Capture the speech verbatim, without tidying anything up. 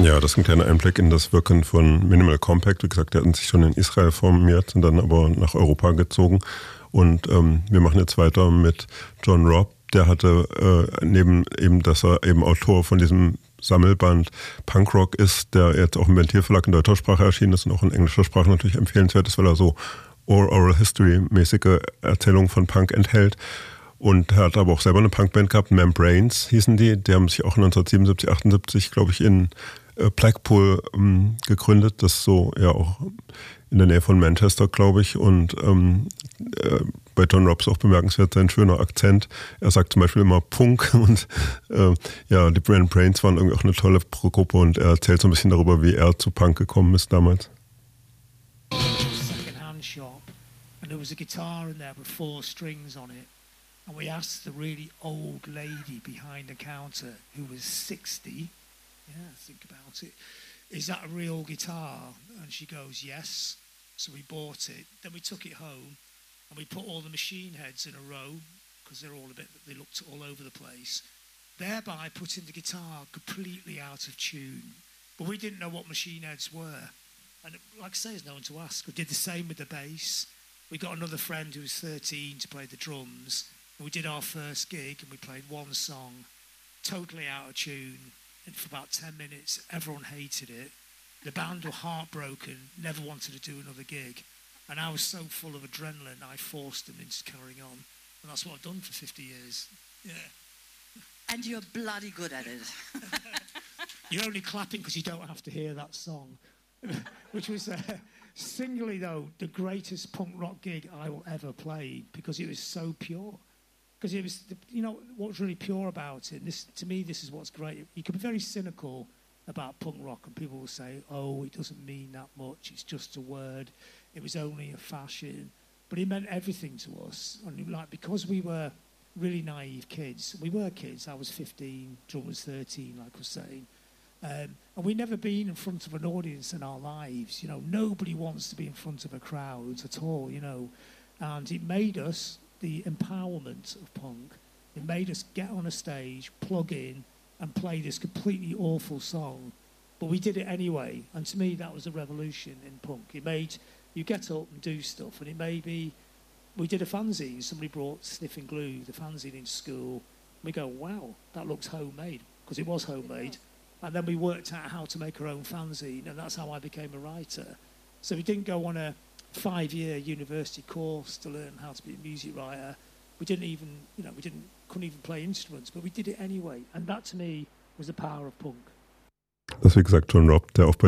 Ja, das ist ein kleiner Einblick in das Wirken von Minimal Compact. Wie gesagt, der hat sich schon in Israel formiert und dann aber nach Europa gezogen. Und ähm, wir machen jetzt weiter mit John Robb. Der hatte äh, neben eben, dass er eben Autor von diesem Sammelband Punkrock ist, der jetzt auch im Ventilverlag in deutscher Sprache erschienen ist und auch in englischer Sprache natürlich empfehlenswert ist, weil er so Oral History-mäßige Erzählungen von Punk enthält. Und er hat aber auch selber eine Punkband gehabt, Membranes hießen die. Die haben sich auch neunzehnhundertsiebenundsiebzig, achtundsiebzig, glaube ich, in äh, Blackpool ähm, gegründet. Das ist so ja auch in der Nähe von Manchester, glaube ich. Und ähm, äh, bei John Robb ist auch bemerkenswert sein schöner Akzent. Er sagt zum Beispiel immer Punk. Und äh, ja, die Membranes waren irgendwie auch eine tolle Gruppe. Und er erzählt so ein bisschen darüber, wie er zu Punk gekommen ist damals. Second-hand shop, and there was a guitar in there with four strings on it. And we asked the really old lady behind the counter, who was sixty, yeah, think about it, is that a real guitar? And she goes, yes. So we bought it. Then we took it home and we put all the machine heads in a row, because they're all a bit, they looked all over the place, thereby putting the guitar completely out of tune. But we didn't know what machine heads were. And like I say, there's no one to ask. We did the same with the bass. We got another friend who was thirteen to play the drums. We did our first gig and we played one song, totally out of tune, and for about ten minutes everyone hated it. The band were heartbroken, never wanted to do another gig, and I was so full of adrenaline I forced them into carrying on, and that's what I've done for fifty years. Yeah. And you're bloody good at it. You're only clapping because you don't have to hear that song, which was uh, singly though the greatest punk rock gig I will ever play, because it was so pure. Because it was, you know, what's really pure about it. This, to me, this is what's great. You can be very cynical about punk rock, and people will say, "Oh, it doesn't mean that much. It's just a word. It was only a fashion." But it meant everything to us. And like, because we were really naive kids, we were kids. I was fifteen, John was thirteen, like I was saying, um, and we'd never been in front of an audience in our lives. You know, nobody wants to be in front of a crowd at all. You know, and it made us. The empowerment of punk, it made us get on a stage, plug in, and play this completely awful song. But we did it anyway, and to me that was a revolution in punk. It made you get up and do stuff, and it made me, we did a fanzine, somebody brought Sniffing Glue, the fanzine, into school. We go, wow, that looks homemade, because it was homemade. And then we worked out how to make our own fanzine, and that's how I became a writer. So we didn't go on a five-year university course to learn how to be a music writer. We didn't even, you know, we didn't, couldn't even play instruments, but we did it anyway. And that to me was the power of punk. Das ist wie gesagt John Robb, der auch bei